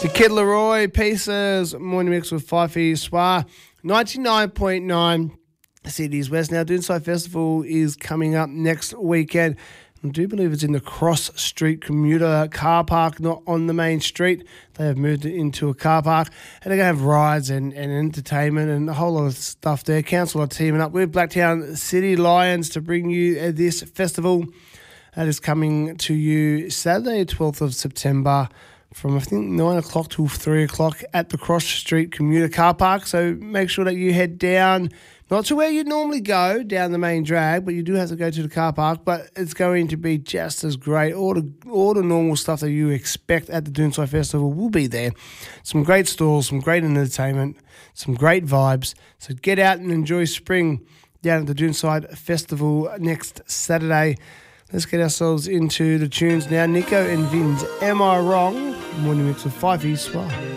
The Kid Leroy Pieces, morning mix with Fifey Swa, 99.9 Cities West. Now, Doonside Festival is coming up next weekend. I do believe it's in the Cross Street commuter car park, not on the main street. They have moved it into a car park, and they're going to have rides and entertainment and a whole lot of stuff there. Council are teaming up with Blacktown City Lions to bring you this festival. That is coming to you Saturday, 12th of September, from I think 9 o'clock till 3 o'clock at the Cross Street commuter car park. So make sure that you head down, not to where you'd normally go, down the main drag, but you do have to go to the car park. But it's going to be just as great. All the normal stuff that you expect at the Doonside Festival will be there. Some great stalls, some great entertainment, some great vibes. So get out and enjoy spring down at the Doonside Festival next Saturday. Let's get ourselves into the tunes now. Nico and Vin's Am I Wrong? Morning mix with Fifey Swa.